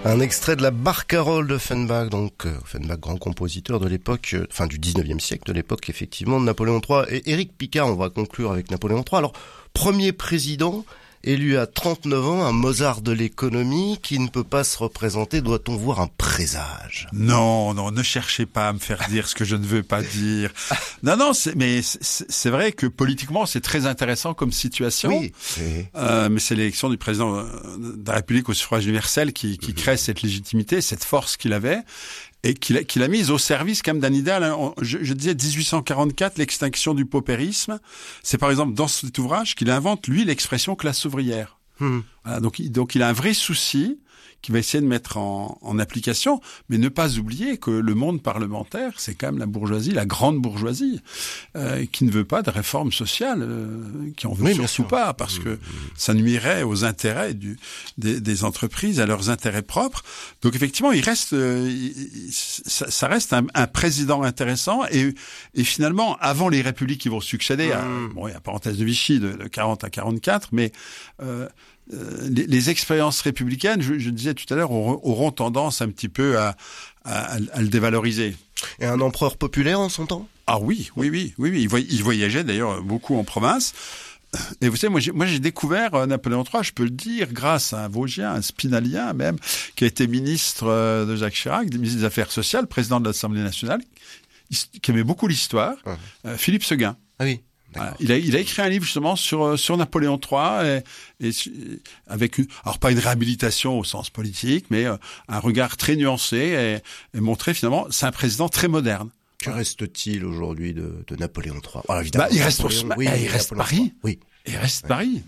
Un extrait de la Barcarolle d'Offenbach, donc Offenbach, grand compositeur de l'époque, du 19e siècle, de l'époque effectivement de Napoléon III. Et Éric Picard, on va conclure avec Napoléon III. Alors, premier président élu à 39 ans, un Mozart de l'économie qui ne peut pas se représenter, doit-on voir un présage? Non, ne cherchez pas à me faire dire ce que je ne veux pas dire. Non, c'est vrai que politiquement, c'est très intéressant comme situation. Oui. Mais c'est l'élection du président de la République au suffrage universel qui crée cette légitimité, cette force qu'il avait. Et qu'il a mise au service quand même d'un idéal. Je disais 1844, l'extinction du paupérisme. C'est par exemple dans cet ouvrage qu'il invente, lui, l'expression classe ouvrière. Voilà, donc il a un vrai souci qu'il va essayer de mettre en application, mais ne pas oublier que le monde parlementaire, c'est quand même la bourgeoisie, la grande bourgeoisie, qui ne veut pas de réforme sociale, qui en veut surtout pas, parce que ça nuirait aux intérêts des entreprises, à leurs intérêts propres. Donc effectivement, ça reste un président intéressant, et finalement, avant les républiques qui vont succéder, il y a parenthèse de Vichy de 40 à 44, mais les expériences républicaines, je disais tout à l'heure, auront tendance un petit peu à le dévaloriser. Et un empereur populaire en son temps? Ah oui. Il voyageait d'ailleurs beaucoup en province. Et vous savez, moi j'ai découvert Napoléon III, je peux le dire, grâce à un Vosgien, un Spinalien même, qui a été ministre de Jacques Chirac, ministre des Affaires sociales, président de l'Assemblée nationale, qui aimait beaucoup l'histoire, Philippe Seguin. Ah oui. Voilà. Il a écrit un livre justement sur Napoléon III et avec alors pas une réhabilitation au sens politique, mais un regard très nuancé et montrer finalement c'est un président très moderne. Que reste-t-il aujourd'hui de Napoléon III? Alors, évidemment, il reste Paris. Oui. Il reste Paris.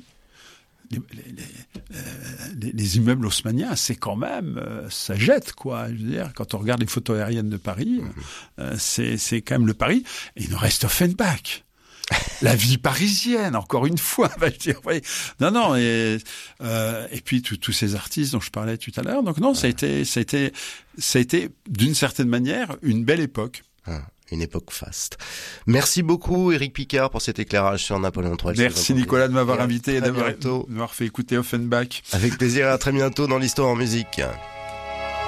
Les immeubles haussmanniens, c'est quand même, ça jette, quoi. Je veux dire, quand on regarde les photos aériennes de Paris, c'est quand même le Paris. Et il nous reste Offenbach. La vie parisienne, encore une fois, va je dire. Oui. Non, et puis tous ces artistes dont je parlais tout à l'heure. Donc non, ça a été d'une certaine manière une belle époque. Une époque faste. Merci beaucoup, Éric Picard, pour cet éclairage sur Napoléon III. Merci Nicolas de m'avoir invité et d'avoir fait écouter Offenbach. Avec plaisir, à très bientôt dans l'Histoire en musique.